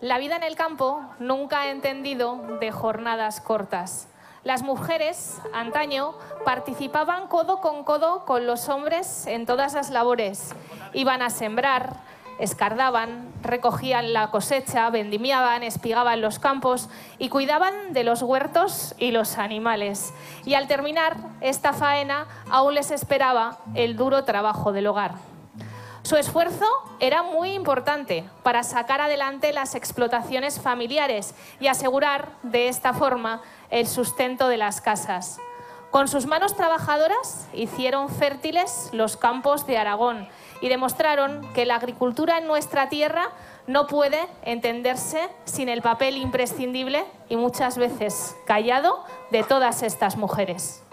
La vida en el campo nunca ha entendido de jornadas cortas. Las mujeres, antaño, participaban codo con los hombres en todas las labores. Iban a sembrar, escardaban, recogían la cosecha, vendimiaban, espigaban los campos y cuidaban de los huertos y los animales. Y al terminar esta faena aún les esperaba el duro trabajo del hogar. Su esfuerzo era muy importante para sacar adelante las explotaciones familiares y asegurar de esta forma el sustento de las casas. Con sus manos trabajadoras hicieron fértiles los campos de Aragón y demostraron que la agricultura en nuestra tierra no puede entenderse sin el papel imprescindible y muchas veces callado de todas estas mujeres.